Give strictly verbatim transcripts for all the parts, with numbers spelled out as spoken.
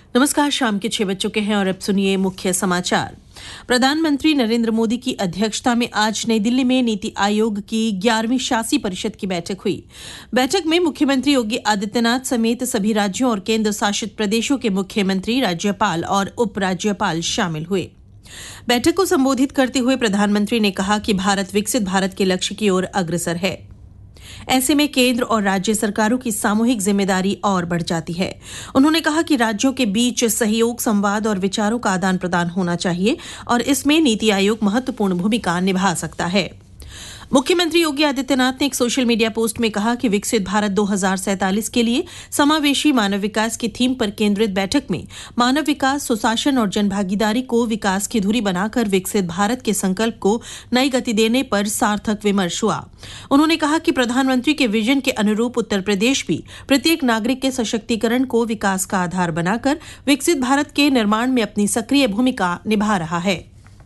नमस्कार, शाम के छह बज चुके हैं और अब सुनिए मुख्य समाचार। प्रधानमंत्री नरेंद्र मोदी की अध्यक्षता में आज नई दिल्ली में नीति आयोग की ग्यारहवीं शासी परिषद की बैठक हुई। बैठक में मुख्यमंत्री योगी आदित्यनाथ समेत सभी राज्यों और केंद्र शासित प्रदेशों के मुख्यमंत्री, राज्यपाल और उपराज्यपाल शामिल हुए। बैठक को संबोधित करते हुए प्रधानमंत्री ने कहा कि भारत विकसित भारत के लक्ष्य की ओर अग्रसर है। ऐसे में केंद्र और राज्य सरकारों की सामूहिक जिम्मेदारी और बढ़ जाती है। उन्होंने कहा कि राज्यों के बीच सहयोग, संवाद और विचारों का आदान प्रदान होना चाहिए और इसमें नीति आयोग महत्वपूर्ण भूमिका निभा सकता है। मुख्यमंत्री योगी आदित्यनाथ ने एक सोशल मीडिया पोस्ट में कहा कि विकसित भारत दो हज़ार सैंतालीस के लिए समावेशी मानव विकास की थीम पर केंद्रित बैठक में मानव विकास, सुशासन और जनभागीदारी को विकास की धुरी बनाकर विकसित भारत के संकल्प को नई गति देने पर सार्थक विमर्श हुआ। उन्होंने कहा कि प्रधानमंत्री के विजन के अनुरूप उत्तर प्रदेश भी प्रत्येक नागरिक के सशक्तिकरण को विकास का आधार बनाकर विकसित भारत के निर्माण में अपनी सक्रिय भूमिका निभा रहा है।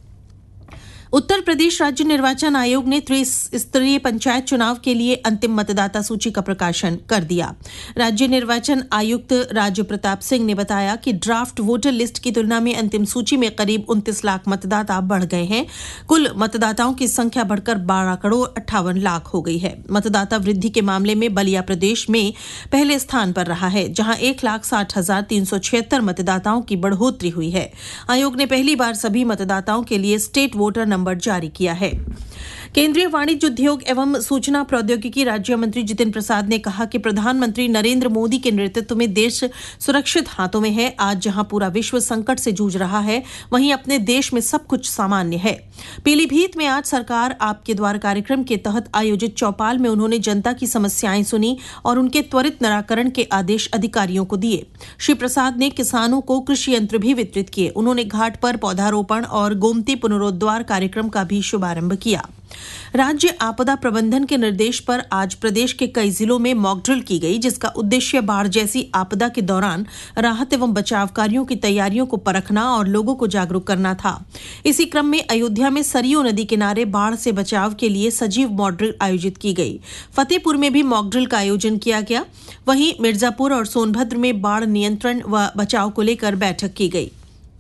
उत्तर प्रदेश राज्य निर्वाचन आयोग ने त्रिस्तरीय पंचायत चुनाव के लिए अंतिम मतदाता सूची का प्रकाशन कर दिया। राज्य निर्वाचन आयुक्त राज प्रताप सिंह ने बताया कि ड्राफ्ट वोटर लिस्ट की तुलना में अंतिम सूची में करीब उनतीस लाख मतदाता बढ़ गए हैं। कुल मतदाताओं की संख्या बढ़कर बारह करोड़ अट्ठावन लाख हो गई है। मतदाता वृद्धि के मामले में बलिया प्रदेश में पहले स्थान पर रहा है, जहां एक लाख साठ हजार तीन सौ छिहत्तर मतदाताओं की बढ़ोतरी हुई है। आयोग ने पहली बार सभी मतदाताओं के लिए स्टेट वोटर नंबर जारी किया है। केंद्रीय वाणिज्य, उद्योग एवं सूचना प्रौद्योगिकी राज्य मंत्री जितिन प्रसाद ने कहा कि प्रधानमंत्री नरेंद्र मोदी के नेतृत्व में देश सुरक्षित हाथों में है। आज जहां पूरा विश्व संकट से जूझ रहा है, वहीं अपने देश में सब कुछ सामान्य है। पीलीभीत में आज सरकार आपके द्वार कार्यक्रम के तहत आयोजित चौपाल में उन्होंने जनता की समस्याएं सुनी और उनके त्वरित निराकरण के आदेश अधिकारियों को दिए। श्री प्रसाद ने किसानों को कृषि यंत्र भी वितरित किए। उन्होंने घाट पर पौधारोपण और गोमती पुनरुद्धार कार्यक्रम का भी शुभारंभ किया। राज्य आपदा प्रबंधन के निर्देश पर आज प्रदेश के कई जिलों में मॉक ड्रिल की गई, जिसका उद्देश्य बाढ़ जैसी आपदा के दौरान राहत एवं बचाव कार्यों की तैयारियों को परखना और लोगों को जागरूक करना था। इसी क्रम में अयोध्या में सरयू नदी किनारे बाढ़ से बचाव के लिए सजीव मॉक ड्रिल आयोजित की गई। फतेहपुर में भी मॉक ड्रिल का आयोजन किया गया। वहीं मिर्जापुर और सोनभद्र में बाढ़ नियंत्रण व बचाव को लेकर बैठक की गई।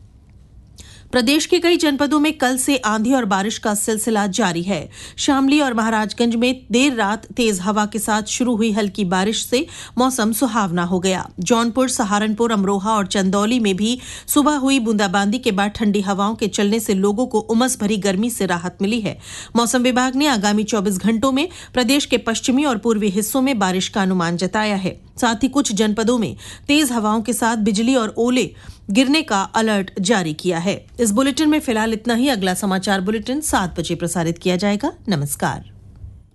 प्रदेश के कई जनपदों में कल से आंधी और बारिश का सिलसिला जारी है। शामली और महाराजगंज में देर रात तेज हवा के साथ शुरू हुई हल्की बारिश से मौसम सुहावना हो गया। जौनपुर, सहारनपुर, अमरोहा और चंदौली में भी सुबह हुई बूंदाबांदी के बाद ठंडी हवाओं के चलने से लोगों को उमस भरी गर्मी से राहत मिली है। मौसम विभाग ने आगामी चौबीस घंटों में प्रदेश के पश्चिमी और पूर्वी हिस्सों में बारिश का अनुमान जताया है। साथ ही कुछ जनपदों में तेज हवाओं के साथ बिजली और ओले गिरने का अलर्ट जारी किया है। इस बुलेटिन में फिलहाल इतना ही। अगला समाचार बुलेटिन सात बजे प्रसारित किया जाएगा। नमस्कार।